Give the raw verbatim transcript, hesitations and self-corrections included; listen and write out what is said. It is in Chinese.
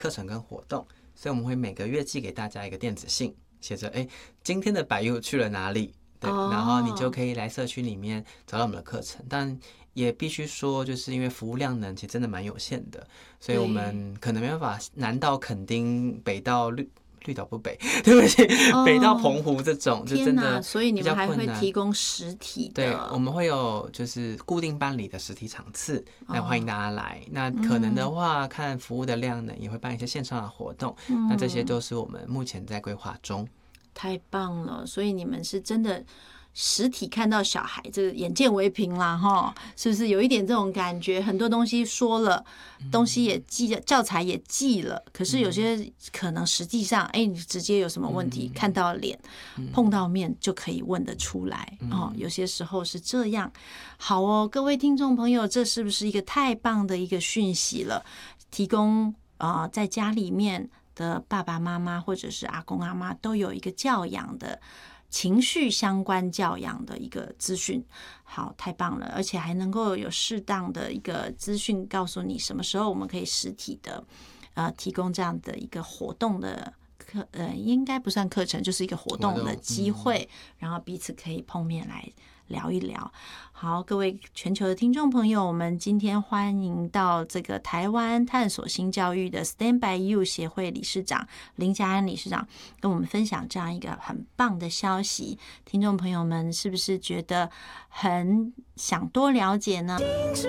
课程跟活动，所以我们会每个月寄给大家一个电子信，写着哎今天的百 U 去了哪里，对，然后你就可以来社区里面找到我们的课程，但也必须说，就是因为服务量能其实真的蛮有限的，所以我们可能没办法南到垦丁，北到绿绿岛不北，对不起，哦、北到澎湖这种就真的所以你们还会提供实体的， 对，我们会有就是固定办理的实体场次，那欢迎大家来。哦、那可能的话，嗯、看服务的量呢，也会办一些线上的活动，嗯、那这些都是我们目前在规划中。 太棒了，所以你们是真的实体看到小孩，这个眼见为凭啦，哈，是不是有一点这种感觉？很多东西说了，东西也记，教材也记了，可是有些可能实际上，哎，你直接有什么问题，嗯、看到脸，碰到面就可以问得出来，嗯、哦。有些时候是这样。好哦，各位听众朋友，这是不是一个太棒的一个讯息了？提供啊、呃，在家里面的爸爸妈妈或者是阿公阿妈都有一个教养的情绪相关教养的一个资讯，好，太棒了，而且还能够有适当的一个资讯告诉你什么时候我们可以实体的呃提供这样的一个活动的课，呃，应该不算课程，就是一个活动的机会，嗯、然后彼此可以碰面来聊一聊。好，各位全球的听众朋友，我们今天欢迎到这个台湾探索新教育的 Stand by You 协会理事长林家安理事长跟我们分享这样一个很棒的消息。听众朋友们是不是觉得很想多了解呢？